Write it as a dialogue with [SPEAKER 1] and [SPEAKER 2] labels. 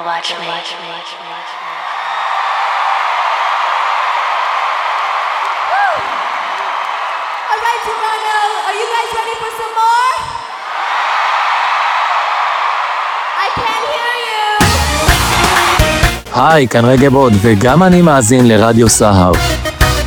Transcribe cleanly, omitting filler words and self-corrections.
[SPEAKER 1] watch me.
[SPEAKER 2] All right, Toronto, are you guys ready for some more? I can't hear you.
[SPEAKER 3] היי, כאן רגע בוד, וגם אני מאזין לרדיו סהר.